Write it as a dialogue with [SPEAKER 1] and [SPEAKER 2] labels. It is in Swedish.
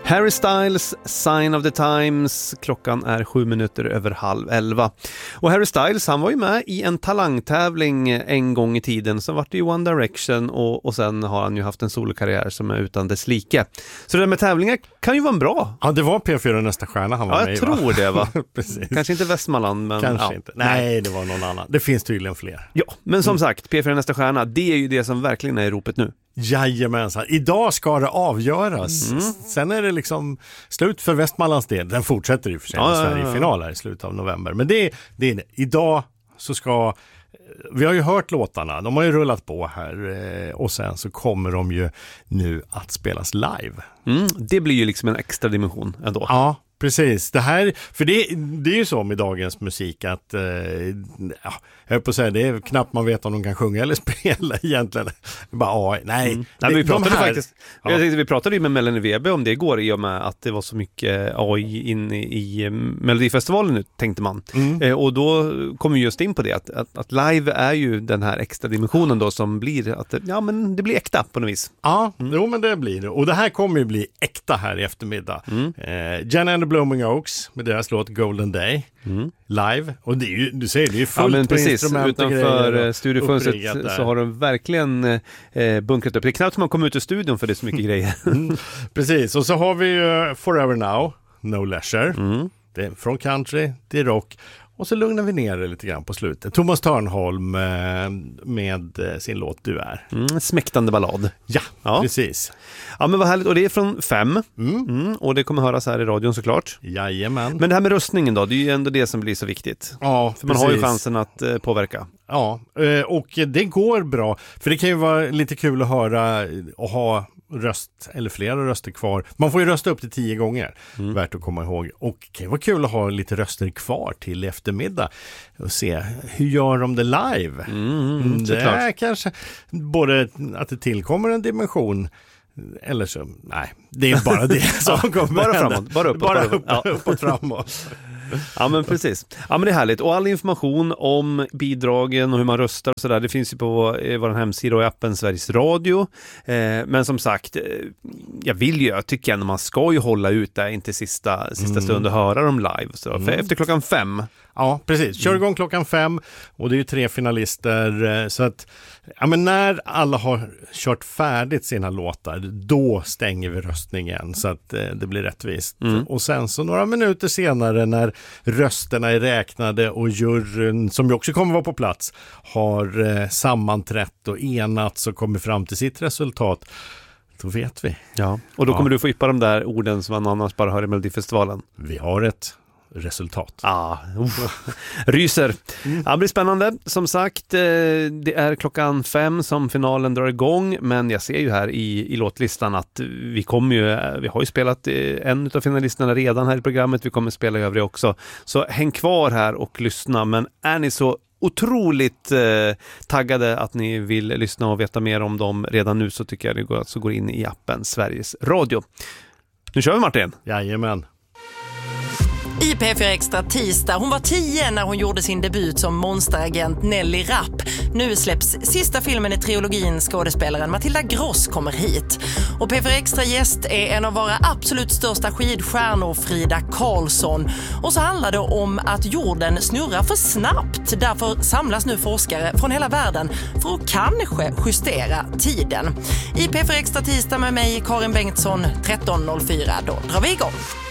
[SPEAKER 1] Harry Styles, Sign of the Times. Klockan är 11:07. Och Harry Styles, han var ju med i en talangtävling en gång i tiden. Så var det ju One Direction och sen har han ju haft en solokarriär som är utan dess like. Så det där med tävlingar kan ju vara bra.
[SPEAKER 2] Ja, det var P4 Nästa stjärna han var med i,
[SPEAKER 1] jag tror det, va?
[SPEAKER 2] Precis.
[SPEAKER 1] Kanske inte Västmanland, men
[SPEAKER 2] kanske inte. Nej, det var någon annan. Det finns tydligen fler.
[SPEAKER 1] Ja, men som sagt, P4 Nästa stjärna, det är ju det som verkligen är i ropet nu.
[SPEAKER 2] Jajamensan. Idag ska det avgöras. Sen är det liksom slut för Västmanlands del. Den fortsätter ju för sig med Sverige-final här i slutet av november. Men det är idag så ska... Vi har ju hört låtarna. De har ju rullat på här. Och sen så kommer de ju nu att spelas live.
[SPEAKER 1] Det blir ju liksom en extra dimension ändå.
[SPEAKER 2] Ja, precis. Det här, för det är ju så med dagens musik att jag höll på att säga, det är knappt man vet om de kan sjunga eller spela egentligen. Bara nej.
[SPEAKER 1] Nej, vi pratade faktiskt. Jag tänkte, vi pratade ju med Melanie Webe om det igår i och med att det var så mycket AI inne i Melodifestivalen nu, tänkte man. Och då kom vi just in på det att live är ju den här extra dimensionen då som blir att men det blir äkta på något vis. Ja,
[SPEAKER 2] jo, men det blir det. Och det här kommer ju bli äkta här i eftermiddag. Jenna and the Blooming Oaks med deras låt Golden Day live. Och det är ju, du säger, det är ju fullt på
[SPEAKER 1] precis.
[SPEAKER 2] instrument och
[SPEAKER 1] Utanför studiofönstret så har de verkligen bunkrat upp. Det är knappt man kommer ut ur studion för det är så mycket grejer.
[SPEAKER 2] Precis, och så har vi Forever Now, No Leisure. Det är från country till rock. Och så lugnar vi ner det lite grann på slutet. Thomas Törnholm med sin låt Du är.
[SPEAKER 1] Smäktande ballad.
[SPEAKER 2] Ja, precis.
[SPEAKER 1] Ja, men vad härligt. Och det är från 5. Och det kommer höras här i radion såklart.
[SPEAKER 2] Jajamän.
[SPEAKER 1] Men det här med röstningen då, det är ju ändå det som blir så viktigt.
[SPEAKER 2] Ja,
[SPEAKER 1] för man har ju chansen att påverka.
[SPEAKER 2] Ja, och det går bra. För det kan ju vara lite kul att höra och ha röst eller flera röster kvar. Man får ju rösta upp till 10 gånger. Värt att komma ihåg. Och det kan vara kul att ha lite röster kvar till eftermiddag och se hur gör de det live. Det är kanske både att det tillkommer en dimension eller så, nej, det är bara det som kommer
[SPEAKER 1] bara framåt, bara uppåt,
[SPEAKER 2] uppåt framåt.
[SPEAKER 1] Ja, men precis. Ja, men det är härligt. Och all information om bidragen och hur man röstar och sådär, det finns ju på vår hemsida och i appen Sveriges Radio. Men som sagt, jag tycker ändå man ska ju hålla ut där inte sista stund och höra dem live. Så. För efter klockan 5.
[SPEAKER 2] Ja, precis. Kör igång klockan 5 och det är ju 3 finalister. Så att, men när alla har kört färdigt sina låtar, då stänger vi röstningen så att det blir rättvist. Och sen så några minuter senare när rösterna är räknade och juryn, som ju också kommer vara på plats, har sammanträtt och enats och kommer fram till sitt resultat, då vet vi.
[SPEAKER 1] Ja, och då kommer du få yppa de där orden som man annars bara hör i Melodifestivalen.
[SPEAKER 2] Vi har ett resultat.
[SPEAKER 1] Ryser. Det blir spännande. Som sagt, det är klockan 5 som finalen drar igång, men jag ser ju här i låtlistan att vi har ju spelat en av finalisterna redan här i programmet. Vi kommer spela övriga också. Så häng kvar här och lyssna, men är ni så otroligt taggade att ni vill lyssna och veta mer om dem redan nu, så tycker jag det går att gå in i appen Sveriges Radio. Nu kör vi, Martin.
[SPEAKER 2] Jajamän.
[SPEAKER 3] I P4 Extra tisdag. Hon var 10 när hon gjorde sin debut som monsteragent Nelly Rapp. Nu släpps sista filmen i trilogin. Skådespelaren Matilda Gross kommer hit. Och P4 Extra gäst är en av våra absolut största skidstjärnor, Frida Karlsson. Och så handlar det om att jorden snurrar för snabbt. Därför samlas nu forskare från hela världen för att kanske justera tiden. I P4 Extra tisdag med mig, Karin Bengtsson, 13.04. Då drar vi igång.